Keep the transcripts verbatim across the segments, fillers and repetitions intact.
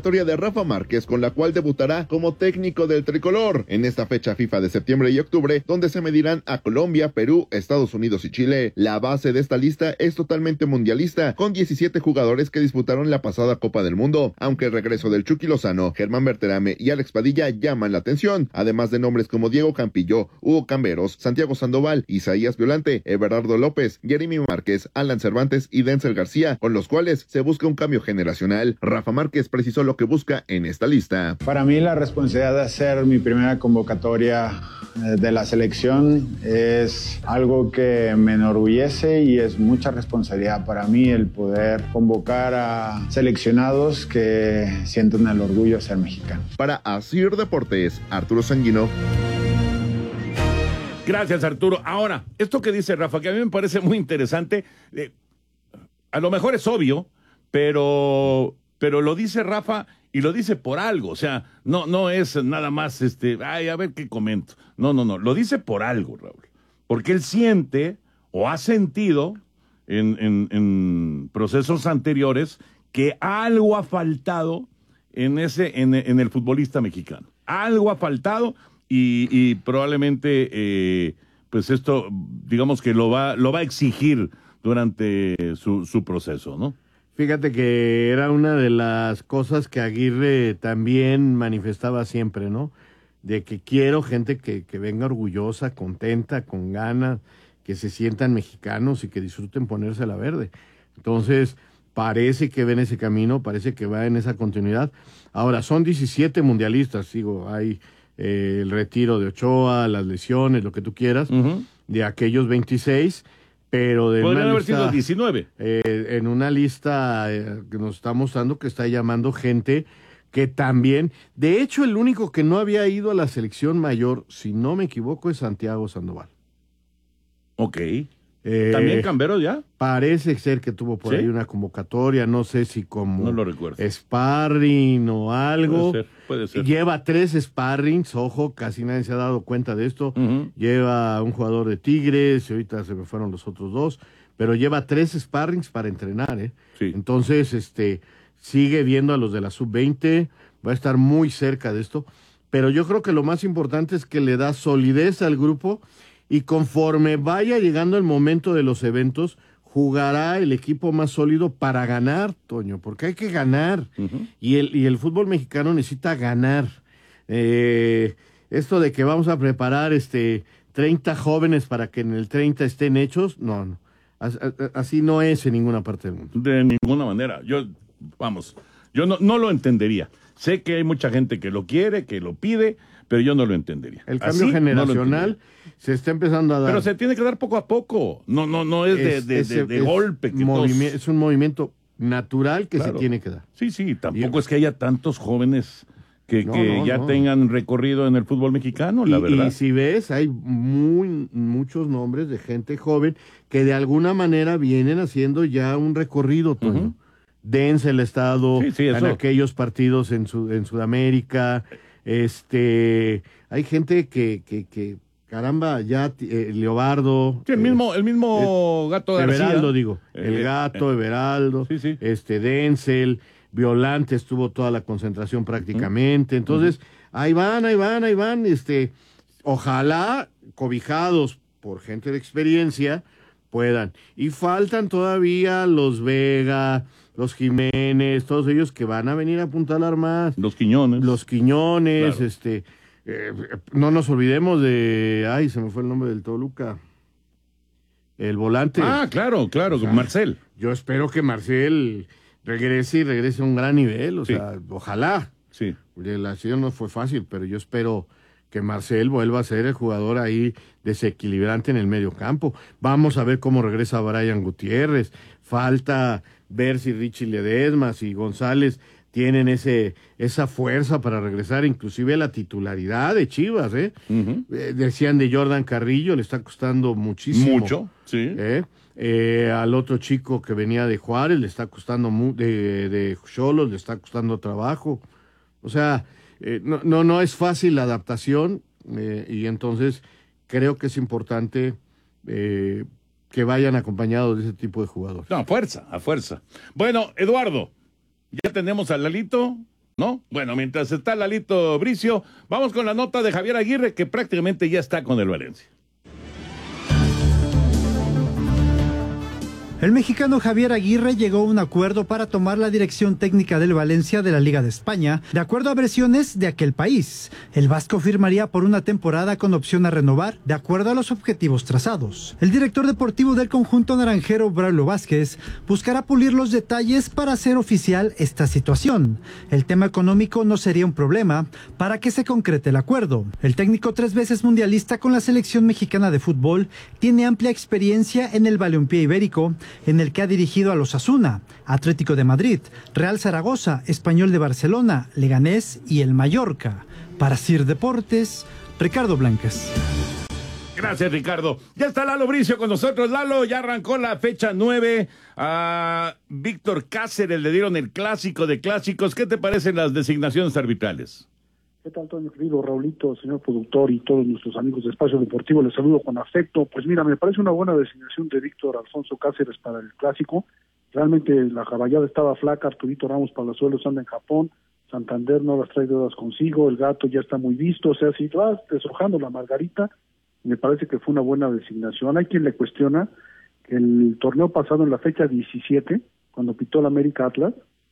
convocatoria de Rafa Márquez, con la cual debutará como técnico del tricolor en esta fecha FIFA de septiembre y octubre, donde se medirán a Colombia, Perú, Estados Unidos y Chile. La base de esta lista es totalmente mundialista, con diecisiete jugadores que disputaron la pasada Copa del Mundo, aunque el regreso del Chucky Lozano, Germán Berterame y Alex Padilla llaman la atención, además de nombres como Diego Campillo, Hugo Camberos, Santiago Sandoval, Isaías Violante, Everardo López, Jeremy Márquez, Alan Cervantes y Denzel García, con los cuales se busca un cambio generacional. Rafa Márquez precisó lo que busca en esta lista. Para mí la responsabilidad de hacer mi primera convocatoria de la selección es algo que me enorgullece y es mucha responsabilidad para mí el poder convocar a seleccionados que sienten el orgullo de ser mexicanos. Para Asir Deportes, Arturo Sanguino. Gracias, Arturo. Ahora, esto que dice Rafa, que a mí me parece muy interesante, eh, a lo mejor es obvio, pero, pero lo dice Rafa y lo dice por algo. O sea, no, no es nada más, este, ay, a ver qué comento. No, no, no, lo dice por algo, Raúl. Porque él siente o ha sentido en, en, en procesos anteriores que algo ha faltado en, ese, en, en el futbolista mexicano. Algo ha faltado. Y, y probablemente, eh, pues esto, digamos que lo va, lo va a exigir durante su, su proceso, ¿no? Fíjate que era una de las cosas que Aguirre también manifestaba siempre, ¿no? De que quiero gente que, que venga orgullosa, contenta, con ganas, que se sientan mexicanos y que disfruten ponerse la verde. Entonces, parece que ven ese camino, parece que va en esa continuidad. Ahora, son diecisiete mundialistas, digo, hay... Eh, el retiro de Ochoa, las lesiones, lo que tú quieras, uh-huh. de aquellos veintiséis, pero de podrían una haber lista, sido diecinueve. Eh, en una lista eh, que nos está mostrando que está llamando gente que también, de hecho el único que no había ido a la selección mayor, si no me equivoco, es Santiago Sandoval. Ok. Eh, ¿También Camberos ya? Parece ser que tuvo por ¿Sí? ahí una convocatoria, no sé si como no lo recuerdo. sparring o algo. Puede ser, puede ser. Lleva tres sparrings, ojo, casi nadie se ha dado cuenta de esto. Uh-huh. Lleva un jugador de Tigres, y ahorita se me fueron los otros dos, pero lleva tres sparrings para entrenar, ¿eh? Sí. Entonces, este, sigue viendo a los de la sub veinte, va a estar muy cerca de esto, pero yo creo que lo más importante es que le da solidez al grupo. Y conforme vaya llegando el momento de los eventos, jugará el equipo más sólido para ganar, Toño, porque hay que ganar. Uh-huh. Y, el, y el fútbol mexicano necesita ganar. Eh, esto de que vamos a preparar este treinta jóvenes para que en el treinta estén hechos, no, no. Así no es en ninguna parte del mundo. De ninguna manera. Yo, vamos, yo no, no lo entendería. Sé que hay mucha gente que lo quiere, que lo pide, pero yo no lo entendería. El cambio Así generacional no se está empezando a dar. Pero se tiene que dar poco a poco. No, no, no es, es de, de, ese, de, de es golpe. Que movimi- todos... Es un movimiento natural que claro. se tiene que dar. Sí, sí, tampoco y... es que haya tantos jóvenes que, no, que no, ya no. tengan recorrido en el fútbol mexicano, la y, verdad. Y si ves, hay muy muchos nombres de gente joven que de alguna manera vienen haciendo ya un recorrido, Toño. Uh-huh. Denzel ha estado sí, sí, en aquellos partidos en, su, en Sudamérica. Este, hay gente que, que, que caramba, ya eh, Leobardo. Sí, el mismo, el mismo eh, Gato García. Everaldo, digo. El eh, Gato, eh, Everaldo. Sí, sí. Este, Denzel, Violante estuvo toda la concentración prácticamente. Uh-huh. Entonces, uh-huh. ahí van, ahí van, ahí van. Este, ojalá, cobijados por gente de experiencia, puedan. Y faltan todavía los Vega, los Jiménez, todos ellos que van a venir a apuntalar más. Los Quiñones. Los Quiñones, claro. este, eh, no nos olvidemos de, ay, se me fue el nombre del Toluca, el volante. Ah, claro, claro, o sea, Marcel. Yo espero que Marcel regrese y regrese a un gran nivel, o sí. sea, ojalá. Sí. La decisión no fue fácil, pero yo espero que Marcel vuelva a ser el jugador ahí desequilibrante en el medio campo. Vamos a ver cómo regresa Brian Gutiérrez. Falta ver si Richie Ledesma, si González tienen ese esa fuerza para regresar inclusive a la titularidad de Chivas, ¿eh? Uh-huh. eh decían de Jordan Carrillo, le está costando muchísimo. Mucho, sí. ¿eh? Eh, al otro chico que venía de Juárez le está costando, mu- de, de Xolos le está costando trabajo. O sea, eh, no, no, no es fácil la adaptación eh, y entonces creo que es importante eh, que vayan acompañados de ese tipo de jugadores. No, a fuerza, a fuerza. Bueno, Eduardo, ya tenemos a Lalito ¿no? Bueno, mientras está Lalito Bricio, vamos con la nota de Javier Aguirre, que prácticamente ya está con el Valencia. El mexicano Javier Aguirre llegó a un acuerdo para tomar la dirección técnica del Valencia de la Liga de España, de acuerdo a versiones de aquel país. El vasco firmaría por una temporada con opción a renovar, de acuerdo a los objetivos trazados. El director deportivo del conjunto naranjero, Braulio Vázquez, buscará pulir los detalles para hacer oficial esta situación. El tema económico no sería un problema para que se concrete el acuerdo. El técnico tres veces mundialista con la selección mexicana de fútbol tiene amplia experiencia en el balompié ibérico, en el que ha dirigido a los Osasuna, Atlético de Madrid, Real Zaragoza, Español de Barcelona, Leganés y el Mallorca. Para Sir Deportes, Ricardo Blancas. Gracias, Ricardo. Ya está Lalo Bricio con nosotros. Lalo, ya arrancó la fecha nueve. A Víctor Cáceres le dieron el clásico de clásicos. ¿Qué te parecen las designaciones arbitrales? ¿Qué tal, Antonio, querido Raulito, señor productor y todos nuestros amigos de Espacio Deportivo? Les saludo con afecto. Pues mira, me parece una buena designación de Víctor Alfonso Cáceres para el clásico. Realmente la caballada estaba flaca, Arturito Ramos Palazuelos anda en Japón, Santander no las trae todas consigo, el gato ya está muy visto, o sea, si vas deshojando la margarita, me parece que fue una buena designación. Hay quien le cuestiona que el torneo pasado en la fecha diecisiete, cuando pitó el América Atlas,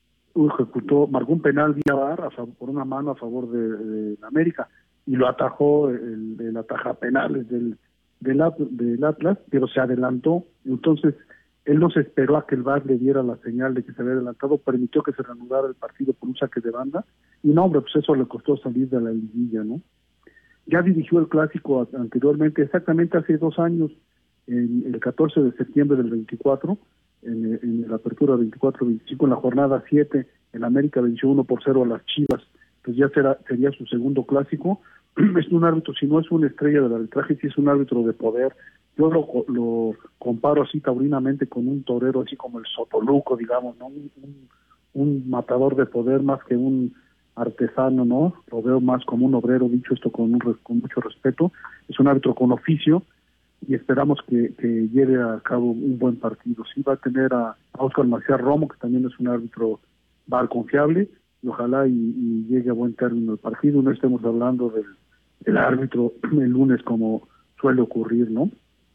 ejecutó, marcó un penal vía V A R a favor, por una mano a favor de, de, de América, y lo atajó el, el ataja penales del, del, del Atlas, pero se adelantó. Entonces él no se esperó a que el V A R le diera la señal de que se había adelantado, permitió que se reanudara el partido por un saque de banda, y no, hombre, pues eso le costó salir de la liguilla, ¿no? Ya dirigió el clásico anteriormente, exactamente hace dos años, en el catorce de septiembre del veinticuatro, En, en la apertura veinticuatro veinticinco, en la jornada siete, el América venció uno por cero a las Chivas, pues ya será, sería su segundo clásico. Es un árbitro, si no es una estrella del arbitraje, sí es un árbitro de poder. Yo lo, lo comparo así taurinamente con un torero, así como el Sotoluco, digamos, ¿no? Un, un, un matador de poder más que un artesano, ¿no? Lo veo más como un obrero, dicho esto con, un, con mucho respeto. Es un árbitro con oficio, y esperamos que, que lleve a cabo un buen partido. Sí va a tener a, a Óscar Maciel Romo, que también es un árbitro V A R confiable, y ojalá y, y llegue a buen término el partido, no estemos hablando del, del árbitro el lunes como suele ocurrir, ¿no?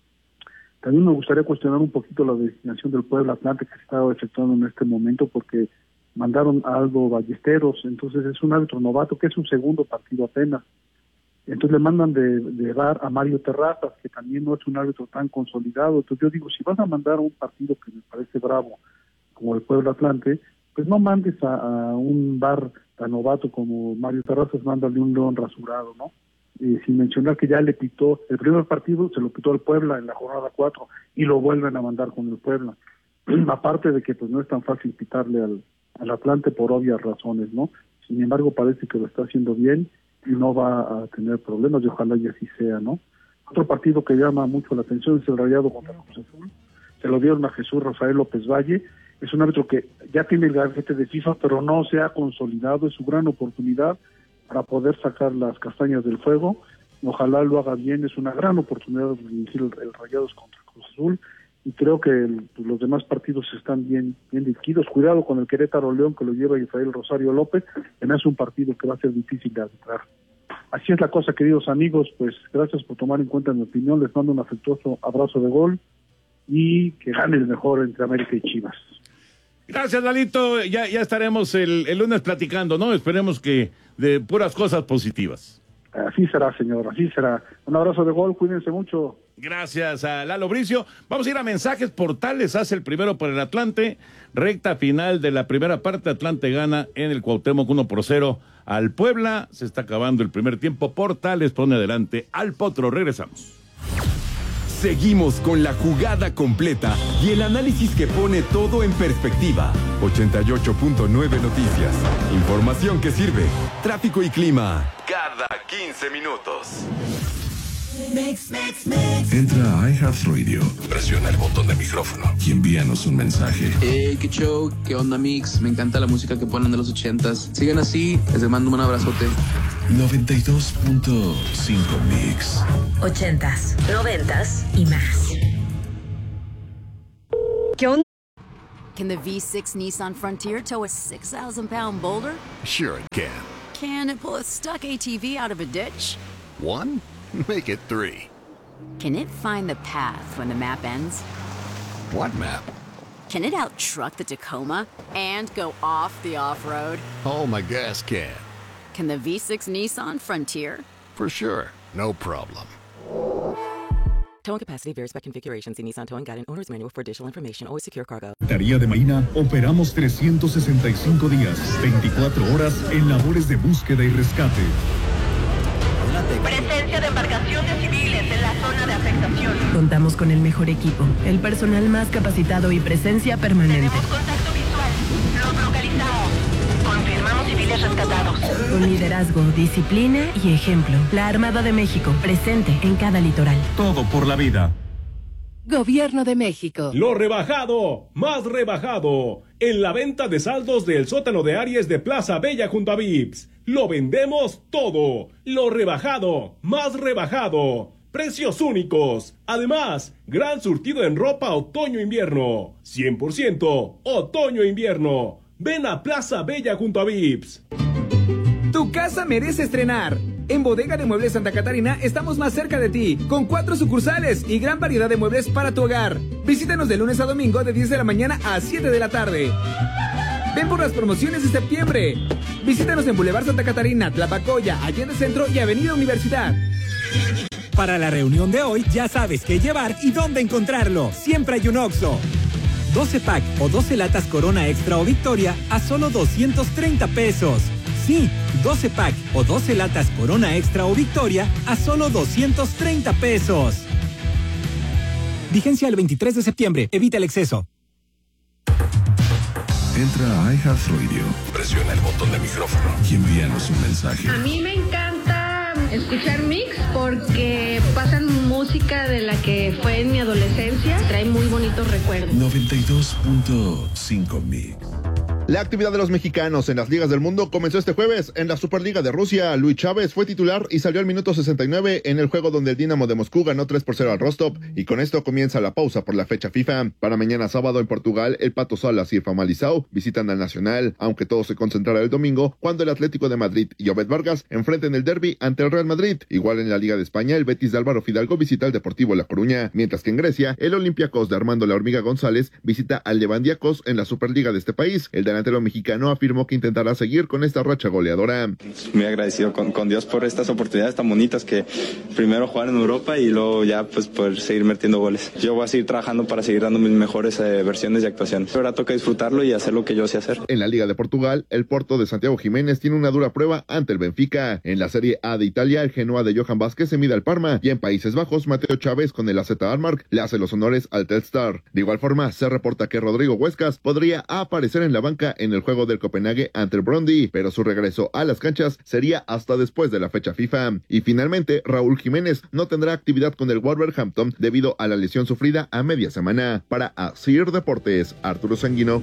También me gustaría cuestionar un poquito la designación del Puebla Atlante que se está efectuando en este momento, porque mandaron a Aldo Ballesteros, entonces es un árbitro novato, que es su segundo partido apenas. Entonces le mandan de, de V A R a Mario Terrazas, que también no es un árbitro tan consolidado. Entonces yo digo, si vas a mandar a un partido que me parece bravo, como el Puebla Atlante, pues no mandes a, a un V A R tan novato como Mario Terrazas, mándale un león rasurado, ¿no? Eh, sin mencionar que ya le pitó, el primer partido se lo pitó al Puebla en la jornada cuatro, y lo vuelven a mandar con el Puebla. Aparte de que pues no es tan fácil pitarle al, al Atlante por obvias razones, ¿no? Sin embargo, parece que lo está haciendo bien, y no va a tener problemas, y ojalá y así sea, ¿no? Otro partido que llama mucho la atención es el Rayado contra Cruz Azul. Se lo dieron a Jesús Rafael López Valle. Es un árbitro que ya tiene el gabinete de FIFA, pero no se ha consolidado. Es su gran oportunidad para poder sacar las castañas del fuego. Ojalá lo haga bien. Es una gran oportunidad de dirigir el, el Rayados contra Cruz Azul, y creo que el, los demás partidos están bien, bien dirigidos. Cuidado con el Querétaro León, que lo lleva Israel Rosario López, que no es un partido que va a ser difícil de arbitrar. Así es la cosa, queridos amigos, pues gracias por tomar en cuenta mi opinión, les mando un afectuoso abrazo de gol, y que gane el mejor entre América y Chivas. Gracias, Lalito, ya, ya estaremos el, el lunes platicando, ¿no? Esperemos que de puras cosas positivas. Así será, señor, así será. Un abrazo de gol, cuídense mucho. Gracias a Lalo Bricio. Vamos a ir a mensajes. Portales hace el primero por el Atlante. Recta final de la primera parte. Atlante gana en el Cuauhtémoc uno por cero al Puebla. Se está acabando el primer tiempo. Portales pone adelante al Potro. Regresamos. Seguimos con la jugada completa y el análisis que pone todo en perspectiva. ochenta y ocho punto nueve Noticias. Información que sirve. Tráfico y clima cada quince minutos. Mix, mix, mix. Entra a iHeartRadio, presiona el botón de micrófono y envíanos un mensaje. Hey, qué show, qué onda, Mix. Me encanta la música que ponen de los ochentas. Sigan así, les mando un abrazote. noventa y dos punto cinco Mix. Ochentas, noventas y más. ¿Qué onda? Can the V six Nissan Frontier tow a six thousand pound boulder? Sure it can. Can it pull a stuck A T V out of a ditch? One? Make it three. Can it find the path when the map ends? What map? Can it out-truck the Tacoma and go off the off-road? Oh, my gas can. Can the V six Nissan Frontier? For sure. No problem. Towing capacity varies by configuration. See Nissan Towing Guide and Owner's Manual for additional information. Always secure cargo. Secretaría de Marina, operamos trescientos sesenta y cinco días, veinticuatro horas en labores de búsqueda y rescate. Presencia de embarcaciones civiles en la zona de afectación. Contamos con el mejor equipo, el personal más capacitado y presencia permanente. Tenemos contacto visual. Los localizamos. Confirmamos civiles rescatados. Con liderazgo, disciplina y ejemplo. La Armada de México, presente en cada litoral. Todo por la vida. Gobierno de México. Lo rebajado, más rebajado. En la venta de saldos del sótano de Aries de Plaza Bella junto a Vips. Lo vendemos todo. Lo rebajado, más rebajado. Precios únicos. Además, gran surtido en ropa otoño-invierno. cien por ciento otoño-invierno. Ven a Plaza Bella junto a Vips. Tu casa merece estrenar. En Bodega de Muebles Santa Catarina estamos más cerca de ti, con cuatro sucursales y gran variedad de muebles para tu hogar. Visítanos de lunes a domingo de diez de la mañana a siete de la tarde. Ven por las promociones de septiembre. Visítanos en Boulevard Santa Catarina, Tlapacoya, Allende Centro y Avenida Universidad. Para la reunión de hoy ya sabes qué llevar y dónde encontrarlo. Siempre hay un Oxxo. doce pack o doce latas Corona Extra o Victoria a solo doscientos treinta pesos. Sí, doce pack o doce latas Corona Extra o Victoria a solo doscientos treinta pesos. Vigencia el veintitrés de septiembre. Evita el exceso. Entra a iHeartRadio, presiona el botón de micrófono y envíanos un mensaje. A mí me encanta escuchar Mix porque pasan música de la que fue en mi adolescencia. Trae muy bonitos recuerdos. noventa y dos punto cinco Mix. La actividad de los mexicanos en las ligas del mundo comenzó este jueves. En la Superliga de Rusia, Luis Chávez fue titular y salió al minuto sesenta y nueve en el juego donde el Dinamo de Moscú ganó tres por cero al Rostov, y con esto comienza la pausa por la fecha FIFA. Para mañana sábado en Portugal, el Pato Salas y el Famalicão visitan al Nacional, aunque todo se concentrará el domingo cuando el Atlético de Madrid y Obed Vargas enfrenten el derbi ante el Real Madrid. Igual en la Liga de España, el Betis de Álvaro Fidalgo visita al Deportivo La Coruña, mientras que en Grecia, el Olympiacos de Armando La Hormiga González visita al Levandiakos en la Superliga de este país. El delantero mexicano afirmó que intentará seguir con esta racha goleadora. Muy agradecido con, con Dios por estas oportunidades tan bonitas, que primero jugar en Europa y luego ya pues poder seguir metiendo goles. Yo voy a seguir trabajando para seguir dando mis mejores eh, versiones de actuación. Ahora toca disfrutarlo y hacer lo que yo sé hacer. En la Liga de Portugal, el Porto de Santiago Jiménez tiene una dura prueba ante el Benfica. En la Serie A de Italia, el Genoa de Johan Vázquez se mide al Parma, y en Países Bajos, Mateo Chávez con el A Z Alkmaar le hace los honores al Telstar. De igual forma, se reporta que Rodrigo Huescas podría aparecer en la banca en el juego del Copenhague ante el Brøndby, pero su regreso a las canchas sería hasta después de la fecha FIFA. Y finalmente, Raúl Jiménez no tendrá actividad con el Wolverhampton debido a la lesión sufrida a media semana. Para Asir Deportes, Arturo Sanguino.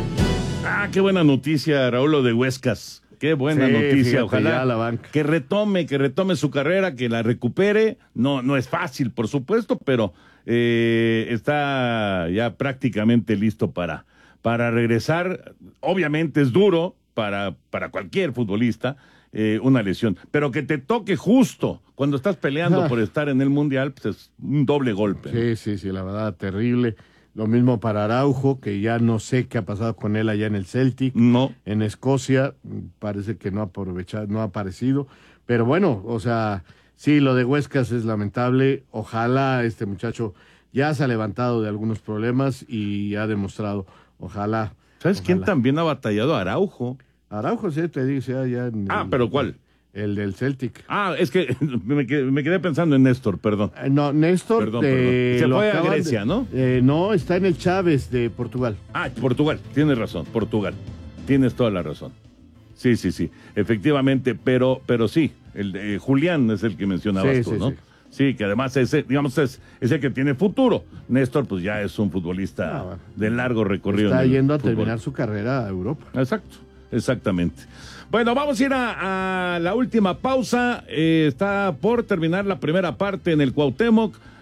Ah, qué buena noticia, Raúl, lo de Huescas. Qué buena sí, noticia, fíjate, ojalá la banca. que retome, que retome su carrera, que la recupere. No, no es fácil, por supuesto, pero eh, está ya prácticamente listo para, para regresar. Obviamente es duro para, para cualquier futbolista eh, una lesión, pero que te toque justo cuando estás peleando ah. por estar en el Mundial, pues es un doble golpe. Sí, ¿no? sí, sí, la verdad, terrible. Lo mismo para Araujo, que ya no sé qué ha pasado con él allá en el Celtic. No. En Escocia, parece que no ha aprovechado, no ha aparecido. Pero bueno, o sea, sí, lo de Huescas es lamentable. Ojalá este muchacho ya se ha levantado de algunos problemas y ha demostrado. Ojalá. ¿Sabes ojalá. quién también ha batallado? Araujo. Araujo, sí, te digo, ya, ya en Ah, el, ¿pero cuál? El del Celtic. Ah, es que me quedé, me quedé pensando en Néstor, perdón. Eh, no, Néstor. Perdón, eh, perdón. Se lo fue a acaban Grecia, de- ¿no? Eh, no, está en el Chávez de Portugal. Ah, Portugal, tienes razón, Portugal. Tienes toda la razón. Sí, sí, sí, efectivamente, pero, pero sí, el de, eh, Julián es el que mencionabas Sí, tú, sí, ¿no? sí. Sí, que además ese, digamos, es, es el que tiene futuro. Néstor, pues ya es un futbolista Ah, bueno. de largo recorrido. Está en el yendo a fútbol. terminar su carrera a Europa. Exacto, exactamente. Bueno, vamos a ir a, a la última pausa. Eh, está por terminar la primera parte en el Cuauhtémoc.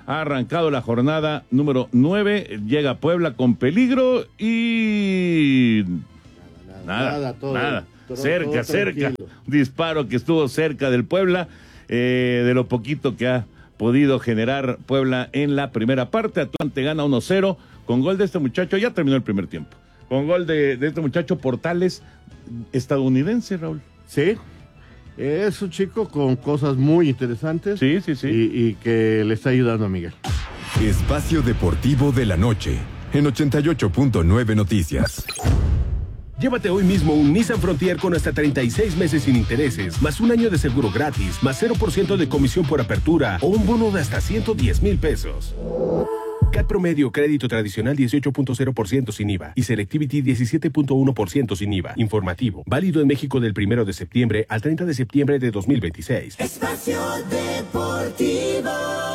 Ha arrancado la jornada número nueve, llega Puebla con peligro y... Nada, nada, todo, nada. Todo, cerca, todo cerca. Disparo que estuvo cerca del Puebla, eh, de lo poquito que ha podido generar Puebla en la primera parte. Atlante gana uno cero con gol de este muchacho, ya terminó el primer tiempo, con gol de, de este muchacho Portales, estadounidense, Raúl. Sí. Es un chico con cosas muy interesantes. Sí, sí, sí. Y, y que le está ayudando a Miguel. Espacio Deportivo de la Noche, en ochenta y ocho punto nueve Noticias. Llévate hoy mismo un Nissan Frontier con hasta treinta y seis meses sin intereses, más un año de seguro gratis, más cero por ciento de comisión por apertura o un bono de hasta ciento diez mil pesos. C A T promedio, crédito tradicional dieciocho punto cero por ciento sin I V A y Selectivity diecisiete punto uno por ciento sin I V A. Informativo, válido en México del primero de septiembre al treinta de septiembre de dos mil veintiséis. Espacio Deportivo.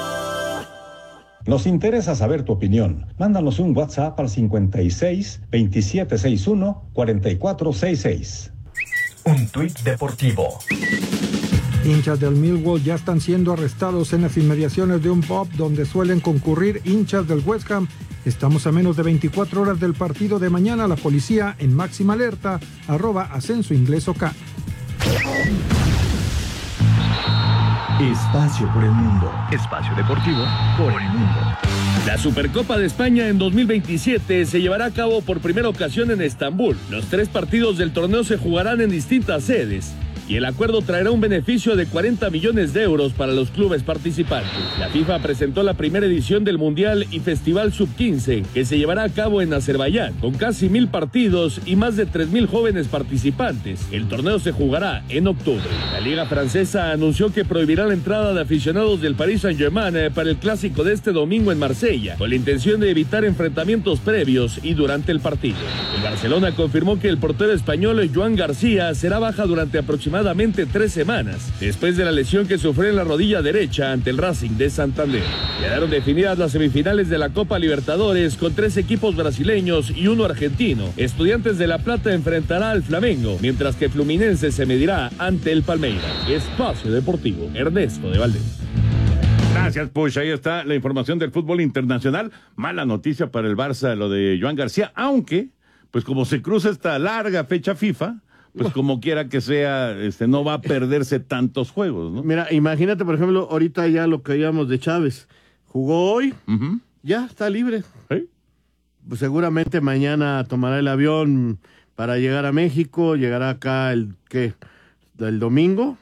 Nos interesa saber tu opinión. Mándanos un WhatsApp al cincuenta y seis, veintisiete sesenta y uno, cuarenta y cuatro sesenta y seis. Un tuit deportivo. Hinchas del Millwall ya están siendo arrestados en las inmediaciones de un pub donde suelen concurrir hinchas del West Ham. Estamos a menos de veinticuatro horas del partido de mañana. La policía en máxima alerta. Arroba Ascenso Inglés OK. Espacio por el mundo. Espacio deportivo por el mundo. La Supercopa de España en dos mil veintisiete se llevará a cabo por primera ocasión en Estambul. Los tres partidos del torneo se jugarán en distintas sedes y el acuerdo traerá un beneficio de cuarenta millones de euros para los clubes participantes. La FIFA presentó la primera edición del Mundial y Festival sub quince, que se llevará a cabo en Azerbaiyán, con casi mil partidos y más de tres mil jóvenes participantes. El torneo se jugará en octubre. La Liga Francesa anunció que prohibirá la entrada de aficionados del Paris Saint-Germain para el clásico de este domingo en Marsella, con la intención de evitar enfrentamientos previos y durante el partido. El Barcelona confirmó que el portero español Joan García será baja durante aproximadamente tres semanas, después de la lesión que sufrió en la rodilla derecha ante el Racing de Santander. Quedaron definidas las semifinales de la Copa Libertadores con tres equipos brasileños y uno argentino. Estudiantes de La Plata enfrentará al Flamengo, mientras que Fluminense se medirá ante el Palmeiras. Espacio Deportivo, Ernesto de Valdés. Gracias, Push. Ahí está la información del fútbol internacional. Mala noticia para el Barça, lo de Joan García, aunque, pues como se cruza esta larga fecha FIFA, pues como quiera que sea, este no va a perderse tantos juegos, ¿no? Mira, imagínate, por ejemplo, ahorita ya lo que veíamos de Chávez. Jugó hoy, uh-huh. ya está libre. ¿Sí? Pues seguramente mañana tomará el avión para llegar a México, llegará acá el, ¿qué? El domingo,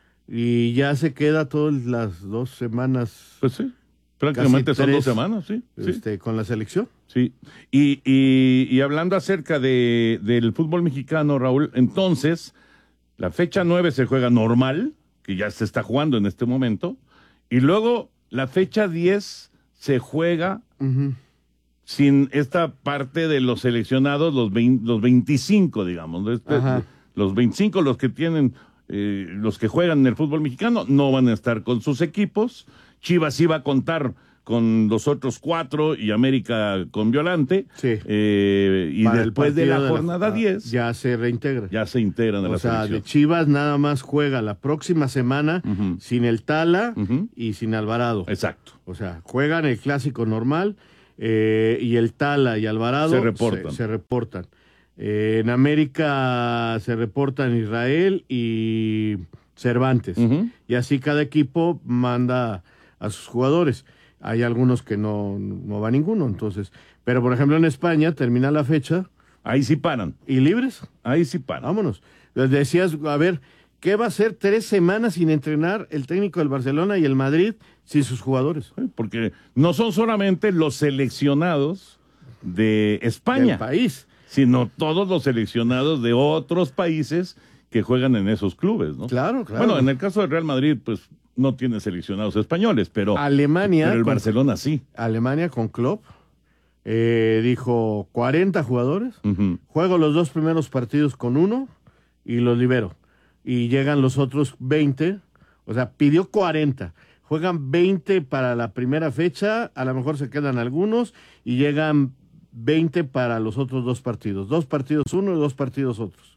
y ya se queda todas las dos semanas. Pues sí, prácticamente son tres, dos semanas, sí. Este, sí. Con la selección. Sí, y, y, y hablando acerca de, del fútbol mexicano, Raúl, entonces, la fecha nueve se juega normal, que ya se está jugando en este momento, y luego la fecha diez se juega uh-huh. sin esta parte de los seleccionados, los, veinte, los veinticinco, digamos, este, los veinticinco, los que tienen, eh, los que juegan en el fútbol mexicano, no van a estar con sus equipos. Chivas sí va a contar con los otros cuatro y América con Violante. Sí. Eh, y Para después de la jornada diez. Ya se reintegra. Ya se integran a la selección. O sea, de Chivas nada más juega la próxima semana uh-huh. sin el Tala uh-huh. y sin Alvarado. Exacto. O sea, juegan el clásico normal eh, y el Tala y Alvarado se reportan. Se, se reportan. Eh, en América se reportan Israel y Cervantes. Uh-huh. Y así cada equipo manda a sus jugadores. Hay algunos que no, no va ninguno, entonces. Pero, por ejemplo, en España termina la fecha. Ahí sí paran. ¿Y libres? Ahí sí paran. Vámonos. Les decías, a ver, ¿qué va a hacer tres semanas sin entrenar el técnico del Barcelona y el Madrid sin sus jugadores? Porque no son solamente los seleccionados de España. Del país. Sino todos los seleccionados de otros países que juegan en esos clubes, ¿no? Claro, claro. Bueno, en el caso del Real Madrid, pues no tiene seleccionados españoles, pero, Alemania pero el con, Barcelona sí. Alemania con Klopp eh, dijo cuarenta jugadores, uh-huh. juego los dos primeros partidos con uno y los libero. Y llegan los otros veinte, o sea, pidió cuarenta. Juegan veinte para la primera fecha, a lo mejor se quedan algunos y llegan veinte para los otros dos partidos. Dos partidos uno y dos partidos otros.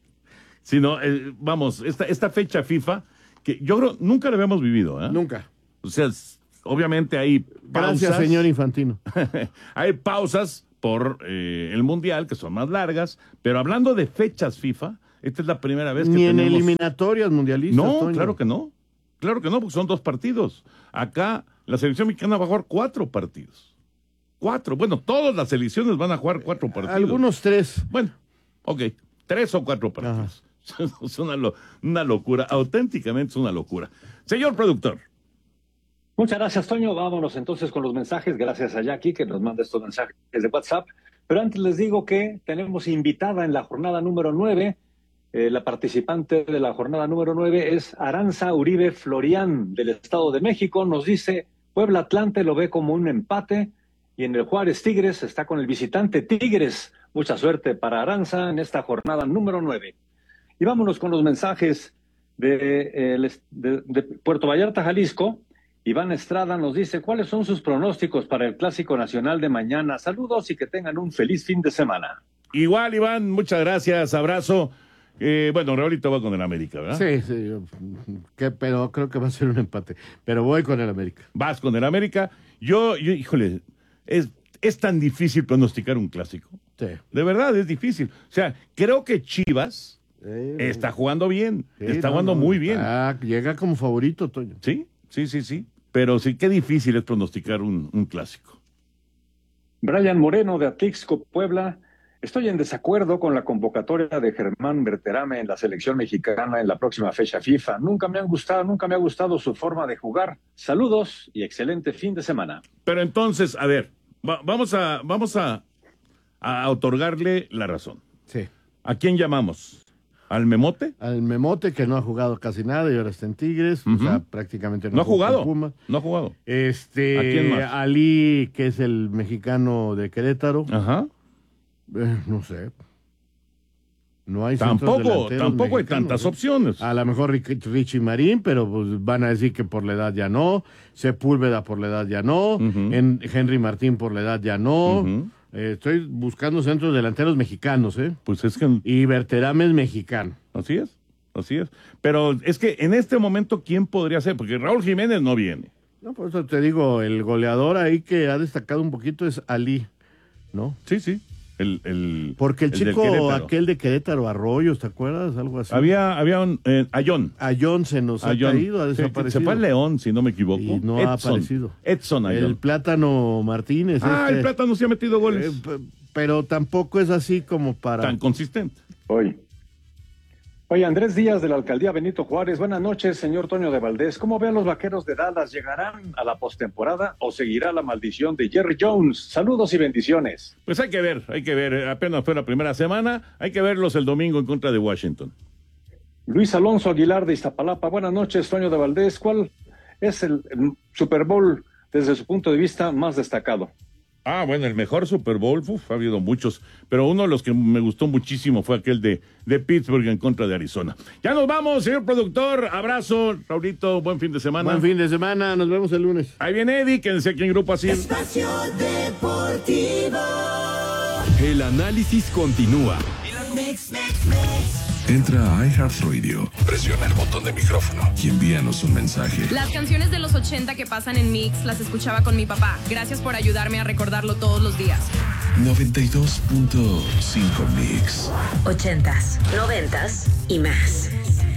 Sí, no, eh, vamos, esta, esta fecha FIFA, que yo creo nunca la habíamos vivido, ¿eh? Nunca. O sea, obviamente hay pausas. Gracias, señor Infantino. Hay pausas por eh, el Mundial, que son más largas, pero hablando de fechas FIFA, esta es la primera vez que Ni tenemos... en eliminatorias mundialistas, No, Toño. claro que no. Claro que no, porque son dos partidos. Acá la selección mexicana va a jugar cuatro partidos. Cuatro. Bueno, todas las selecciones van a jugar cuatro partidos. Algunos tres. Bueno, ok. Tres o cuatro partidos. Es una, lo- una locura. Auténticamente es una locura. Señor productor. Muchas gracias, Toño. Vámonos entonces con los mensajes. Gracias a Jackie que nos manda estos mensajes de WhatsApp. Pero antes les digo que tenemos invitada en la jornada número nueve. Eh, la participante de la jornada número nueve es Aranza Uribe Florián, del Estado de México. Nos dice, Puebla Atlante lo ve como un empate y en el Juárez Tigres está con el visitante Tigres. Mucha suerte para Aranza en esta jornada número nueve. Y vámonos con los mensajes de, eh, de, de Puerto Vallarta, Jalisco. Iván Estrada nos dice, ¿cuáles son sus pronósticos para el Clásico Nacional de mañana? Saludos y que tengan un feliz fin de semana. Igual, Iván, muchas gracias. Abrazo. Eh, bueno, Raulito va con el América, ¿verdad? Sí, sí, yo- que, pero creo que va a ser un empate. Pero voy con el América. Vas con el América. Yo, yo híjole, es, es tan difícil pronosticar un clásico. Sí. De verdad, es difícil. O sea, creo que Chivas está jugando bien. Sí, está no, jugando no, muy bien. ah, llega como favorito, Toño. Sí, sí, sí, sí. Pero sí, qué difícil es pronosticar un, un clásico. Brian Moreno de Atlixco, Puebla. Estoy en desacuerdo con la convocatoria de Germán Berterame en la selección mexicana en la próxima fecha FIFA. Nunca me han gustado, nunca me ha gustado su forma de jugar. Saludos y excelente fin de semana. Pero entonces, a ver, va- vamos a, vamos a, a otorgarle la razón. Sí. ¿A quién llamamos? ¿Al Memote? Al Memote, que no ha jugado casi nada y ahora está en Tigres. O Ujú. sea, prácticamente no, No ha jugó jugado. con Pumas. No ha jugado. Este, ¿A quién más? Ali, que es el mexicano de Querétaro. Ajá. Eh, no sé. No hay centros Tampoco, delanteros tampoco hay mexicanos, tantas ¿no? opciones. A lo mejor Ric- Richie Marín, pero pues van a decir que por la edad ya no. Sepúlveda por la edad ya no. En- Henry Martín por la edad ya no. Ujú. Eh, estoy buscando centros delanteros mexicanos, ¿eh? Pues es que... Y Berterame es mexicano. Así es, así es. Pero es que en este momento, ¿quién podría ser? Porque Raúl Jiménez no viene. No, por eso te digo, el goleador ahí que ha destacado un poquito es Ali, ¿no? Sí, sí. El, el, Porque el, el del chico Querétaro. aquel de Querétaro, Arroyos, ¿te acuerdas? Algo así. Había, había un... Eh, Ayón. Ayón se nos ha Ayón. caído, ha Sí, desaparecido. se fue al León, si no me equivoco. Y no ha Edson. aparecido. Edson Ayón. El Plátano Martínez. Ah, este, el Plátano sí ha metido goles. eh, p- pero tampoco es así como para... Tan consistente. Hoy. Oye, Andrés Díaz de la Alcaldía Benito Juárez. Buenas noches, señor Toño de Valdés. ¿Cómo ven los Vaqueros de Dallas? ¿Llegarán a la postemporada o seguirá la maldición de Jerry Jones? Saludos y bendiciones. Pues hay que ver, hay que ver. Apenas fue la primera semana. Hay que verlos el domingo en contra de Washington. Luis Alonso Aguilar de Iztapalapa. Buenas noches, Toño de Valdés. ¿Cuál es el, el Super Bowl desde su punto de vista más destacado? Ah, bueno, el mejor Super Bowl, uf, ha habido muchos, pero uno de los que me gustó muchísimo fue aquel de, de Pittsburgh en contra de Arizona. Ya nos vamos, señor productor. Abrazo, Raulito, buen fin de semana. Buen fin de semana, nos vemos el lunes. Ahí viene Eddie, quédense aquí en Grupo Así. Espacio Deportivo. El análisis continúa. Mix, mix, mix. Entra a iHeartRadio, presiona el botón de micrófono y envíanos un mensaje. Las canciones de los ochenta que pasan en Mix las escuchaba con mi papá. Gracias por ayudarme a recordarlo todos los días. noventa y dos punto cinco Mix. Ochentas, noventas y más.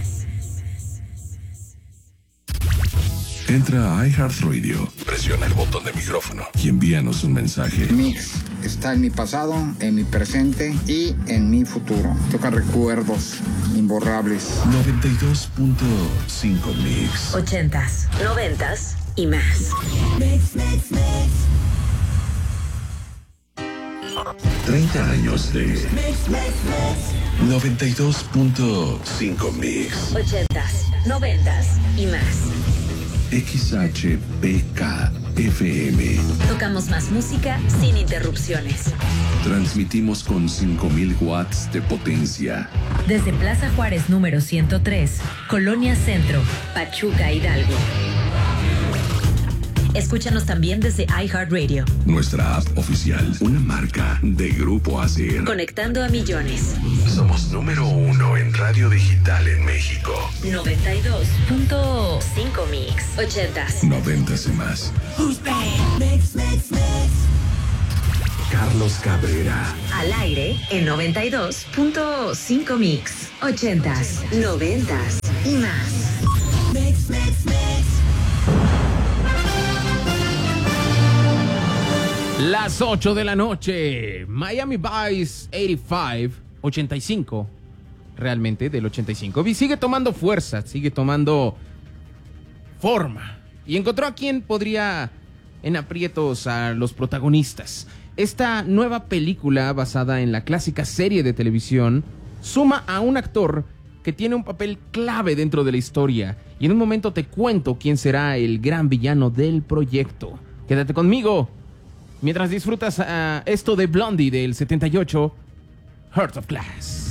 Entra a iHeartRadio, presiona el botón de micrófono y envíanos un mensaje. Mix está en mi pasado, en mi presente y en mi futuro. Toca recuerdos imborrables. noventa y dos punto cinco Mix. Ochentas, noventas y más. Mix, mix, mix. treinta años de Mix, mix, mix. noventa y dos punto cinco Mix. Ochentas, noventas y más. X H P K F M. Tocamos más música sin interrupciones. Transmitimos con cinco mil watts de potencia. Desde Plaza Juárez número ciento tres, Colonia Centro, Pachuca, Hidalgo. Escúchanos también desde iHeartRadio. Nuestra app oficial, una marca de Grupo A C R. Conectando a millones. Somos número uno en radio digital en México. noventa y dos punto cinco Mix. Ochentas. Noventas y más. Mix, mix, mix. Carlos Cabrera. Al aire en noventa y dos punto cinco Mix. Ochentas, noventas y más. Mix, mix, mix. Las ocho de la noche. Miami Vice ochenta y cinco. ochenta y cinco. Realmente del ochenta y cinco. Y sigue tomando fuerza, sigue tomando forma. Y encontró a quien podría en aprietos a los protagonistas. Esta nueva película basada en la clásica serie de televisión suma a un actor que tiene un papel clave dentro de la historia. Y en un momento te cuento quién será el gran villano del proyecto. Quédate conmigo mientras disfrutas uh, esto de Blondie del setenta y ocho, Heart of Glass.